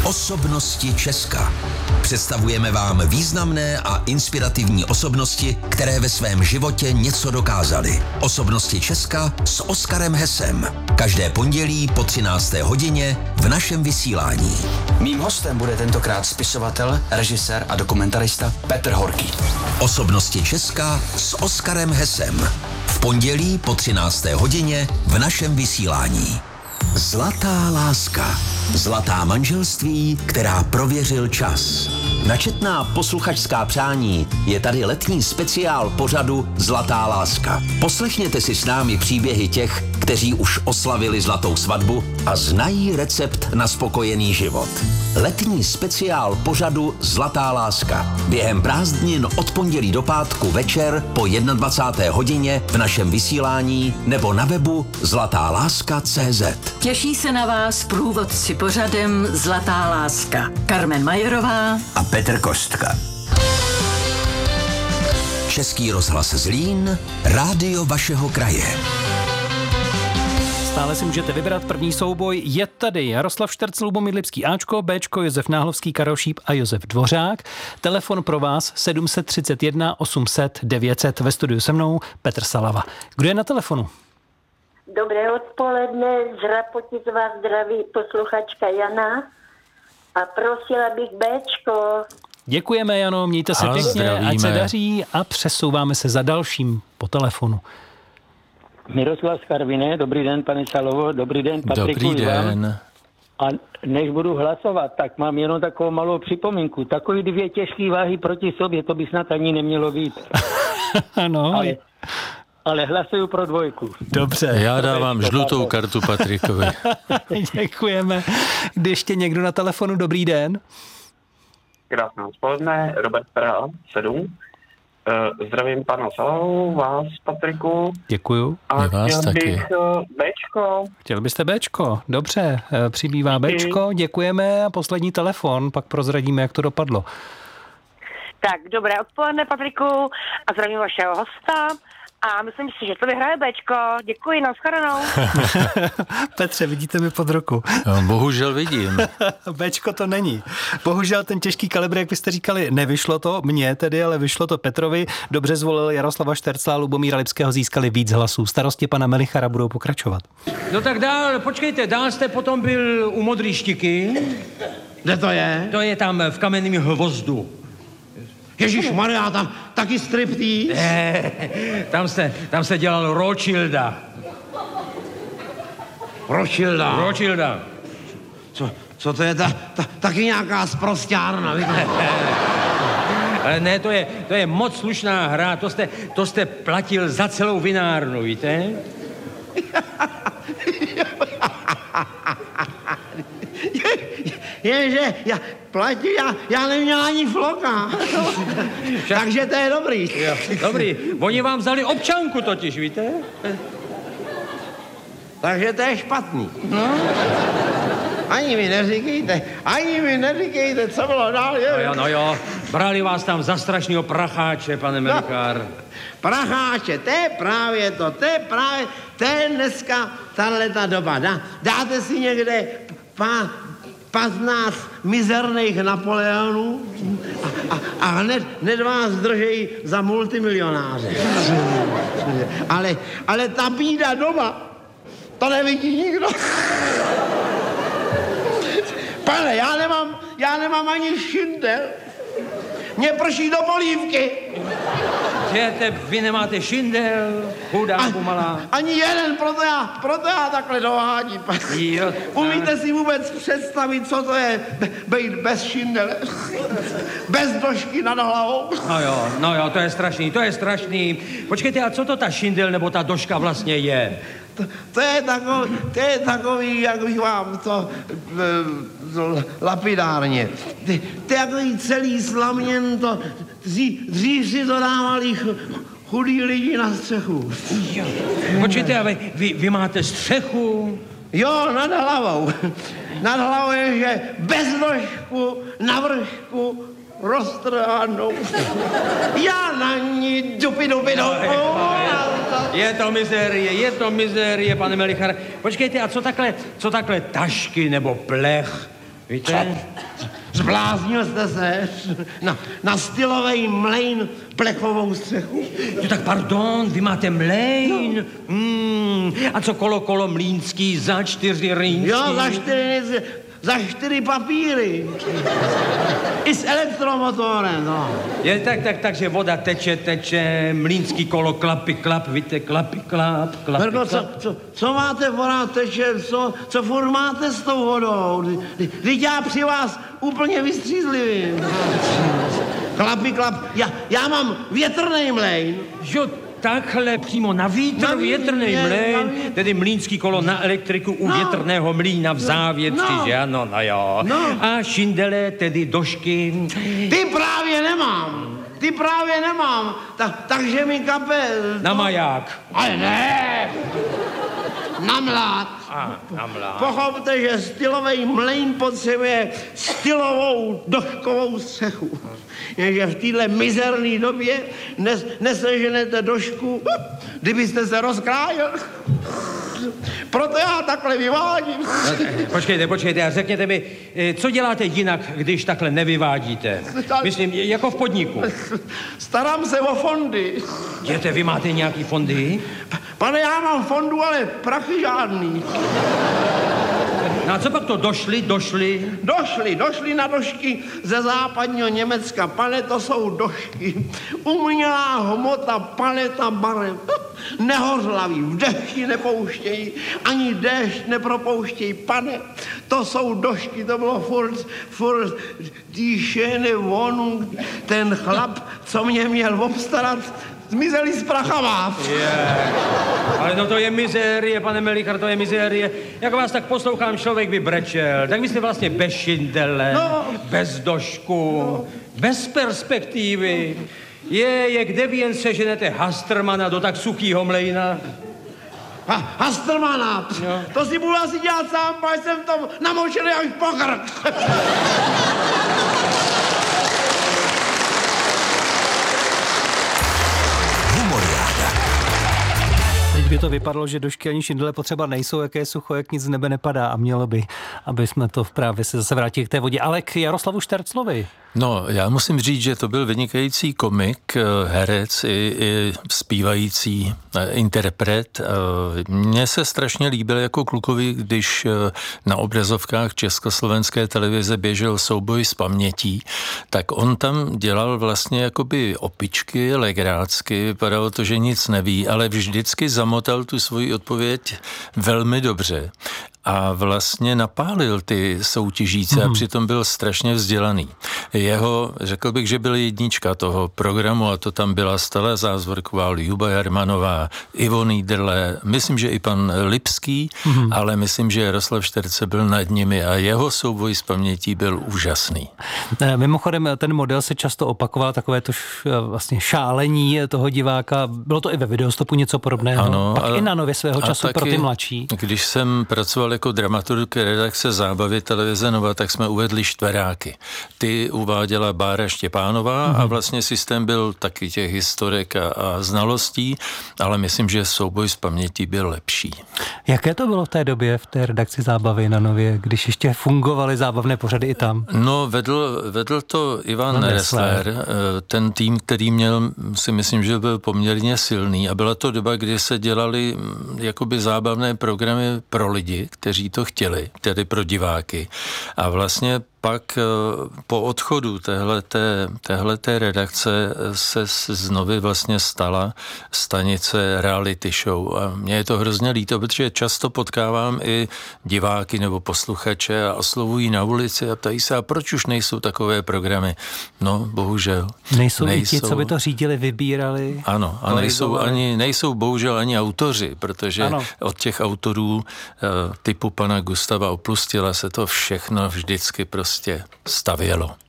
Osobnosti Česka. Představujeme vám významné a inspirativní osobnosti, které ve svém životě něco dokázaly. Osobnosti Česka s Oskarem Hesem. Každé pondělí po 13. hodině v našem vysílání. Mým hostem bude tentokrát spisovatel, režisér a dokumentarista Petr Horký. Osobnosti Česka s Oskarem Hesem. V pondělí po 13. hodině v našem vysílání. Zlatá láska. Zlatá manželství, která prověřil čas. Na četná posluchačská přání je tady letní speciál pořadu Zlatá láska. Poslechněte si s námi příběhy těch, kteří už oslavili zlatou svatbu a znají recept na spokojený život. Letní speciál pořadu Zlatá láska. Během prázdnin od pondělí do pátku večer po 21. hodině v našem vysílání nebo na webu zlatáláska.cz. Těší se na vás průvodci pořadem Zlatá láska. Carmen Majerová A Petr Kostka. Český rozhlas Zlín, rádio vašeho kraje. Stále si můžete vybrat první souboj. Je tady Jaroslav Šterc, Lubomír Lipský Ačko, Bčko, Josef Náhlovský, Karel Šíp a Josef Dvořák. Telefon pro vás 731 800 900. Ve studiu se mnou Petr Salava. Kdo je na telefonu? Dobré odpoledne, z Rapotic vás zdraví posluchačka Jana a prosila bych Bčko. Děkujeme, Jano, mějte se pěkně, zdravíme. ať se daří a přesouváme se za dalším po telefonu. Miroslav z Karviné, dobrý den, pane Salovo, dobrý den, Patriku. Dobrý den. A než budu hlasovat, tak mám jenom takovou malou připomínku. Takový dvě těžké váhy proti sobě, to by snad ani nemělo být. Ano. Ale hlasuju pro dvojku. Dobře. Já dávám žlutou kartu Patrikovi. Děkujeme. Když ještě někdo na telefonu, dobrý den. Krásné odpoledne, Robert Praha, 7. Zdravím pana Salavu, vás, Patriku. Děkuju. A My vás chtěl taky. bych Bčko. Chtěl byste Bčko? Dobře, přibývá Bčko, děkujeme a poslední telefon, pak prozradíme, jak to dopadlo. Tak, dobré odpoledne, Patriku, a zdravím vašeho hosta. A myslím si, že to vyhraje Bčko. Děkuji, nashledanou. Petře, vidíte mi pod ruku. No, bohužel vidím. Bčko to není. Bohužel ten těžký kalibr, jak byste říkali, nevyšlo to mně tedy, ale vyšlo to Petrovi. Dobře zvolil Jaroslava Štercla a Lubomíra Lipského, získali víc hlasů. Starosti pana Melichara budou pokračovat. No tak dál, počkejte, dál jste potom byl u Modrý Štiky. Kde to je? To je tam v Kamenném Hvozdu. Ježišmarja, tam taky striptease? Tam se dělal Rothschilda. Rothschilda. Co to je? Taky nějaká sprosťárna, víte? Ale ne, to je moc slušná hra, to jste platil za celou vinárnu, víte? Jenže já neměl ani floka. Takže to je dobrý. Jo, dobrý, oni vám vzali občanku totiž, víte? Takže to je špatný. No. Ani mi neříkejte, co bylo dál. No jo, brali vás tam za strašného pracháče, pane Melichár. No, pracháče, to je právě to je dneska tahleta doba. Dáte si někde 15 mizerných Napoleonů a hned vás držejí za multimilionáře. Ale ta bída doma, to nevidí nikdo. Pane, já nemám ani šindel. Mě prší do polívky. Vy nemáte šindel, chudáku malá. Ani jeden, proto já takhle dohádím. Umíte si vůbec představit, co to je být bez šindele? Bez došky nad hlavou? No jo, to je strašný. Počkejte, a co to ta šindel nebo ta doška vlastně je? To je takový, jak bych vám to lapidárně. To je takový celý slaměn, dřív si to dávali chudí lidi na střechu. Počkejte, a vy máte střechu? Jo, nad hlavou. Nad hlavou je, že bez nožku, na vršku, roztrhanou. Já na ní dupi. Je to mizérie, pane Melichar. Počkejte, a co takhle tašky nebo plech? Víte? Zbláznil jste se na stylový mlejn plechovou střechu. No tak pardon, vy máte mlejn. No. A co kolo mlínský za 4 rýnský? Jo, za 4 papíry. I s elektromotorem, no. Je takže voda teče, mlínský kolo klap, víte, klap. Verko, co máte, voda teče, co furt máte s tou vodou? Teď já při vás úplně vystřízlivý. Klap. Já mám větrnej mlejn. Jo, takhle přímo na vítr, větrnej mlejn, tedy mlínský kolo na elektriku u větrného mlýna v Závětři, že ano, no jo. No. A šindele, tedy došky. Ty právě nemám. Takže mi kape... Na maják. Ale ne! Na mlád. Pochopte, že stylový mlejn potřebuje stylovou doškovou střechu. Jenže v téhle mizerné době neseženete došku, kdybyste se rozkrájel. Proto já takhle vyvádím. Počkejte a řekněte mi, co děláte jinak, když takhle nevyvádíte? Myslím, jako v podniku. Starám se o fondy. Děte, vy máte nějaký fondy? Pane, já mám fondu, ale prachy žádný. No a co pak to došli? Došli na došky ze západního Německa. Pane, to jsou došky. Umělá hmota, paleta barev. Nehořlaví, v dešti nepouštějí, ani déšť nepropouštějí. Pane, to jsou došky, to bylo furt týšený vonu. Ten chlap, co mě měl obstarat, zmizeli s prachama. Ale no to je mizérie, pane Melichar, to je mizérie. Jak vás tak poslouchám, člověk by brečel. Tak vy jste vlastně bez šindele, bez došku, bez perspektivy. Kde vy jen seženete Hastrmana do tak suchýho mlejna? Hastrmana? No. To si budu asi dělat sám, protože jsem v tom namočený až po krk. Teď by to vypadalo, že došky ani šindele potřeba nejsou, jaké sucho, jak nic z nebe nepadá a mělo by, aby jsme to právě se zase vrátili k té vodě. Ale k Jaroslavu Šterclovi. No, já musím říct, že to byl vynikající komik, herec i zpívající interpret. Mně se strašně líbil jako klukovi, když na obrazovkách československé televize běžel Souboj s pamětí, tak on tam dělal vlastně jakoby opičky, legrácky, vypadalo to, že nic neví, ale vždycky zamotal tu svoji odpověď velmi dobře. A vlastně napálil ty soutěžíce a přitom byl strašně vzdělaný. Řekl bych, že byl jednička toho programu a to tam byla Stella Zázvorková, Ljuba Jarmanová, Ivo Niederle, myslím, že i pan Lipský, ale myslím, že Jaroslav Šterce byl nad nimi a jeho souboj s pamětí byl úžasný. Mimochodem, ten model se často opakoval, takové to vlastně šálení toho diváka. Bylo to i ve Videostopu něco podobného? Ano. Pak i na Nově svého času pro ty mladší. Když jsem pracoval jako dramaturg redakce Zábavy televize Nova, tak jsme uvedli Štveráky. Ty uváděla Bára Štěpánová a vlastně systém byl taky těch historek a znalostí, ale myslím, že souboj s pamětí byl lepší. Jaké to bylo v té době v té redakci Zábavy na Nově, když ještě fungovaly zábavné pořady i tam? No, vedl to Ivan Ressler, ten tým, který měl, si myslím, že byl poměrně silný a byla to doba, kdy se dělali jakoby zábavné programy pro lidi, kteří to chtěli, tedy pro diváky. A vlastně pak po odchodu téhleté redakce se znovu vlastně stala stanice reality show. A mně je to hrozně líto, protože často potkávám i diváky nebo posluchače a oslovují na ulici a ptají se, a proč už nejsou takové programy? No, bohužel. Nejsou i ti, co by to řídili, vybírali? Ano, a nejsou bohužel ani autoři, protože od těch autorů typu pana Gustava Oplustila se to všechno vždycky prostě stavělo.